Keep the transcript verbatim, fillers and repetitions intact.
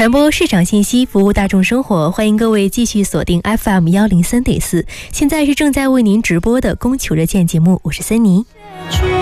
传播市场信息，服务大众生活，欢迎各位继续锁定 F M 一零三点四。现在是正在为您直播的供求热线节目，我是森妮。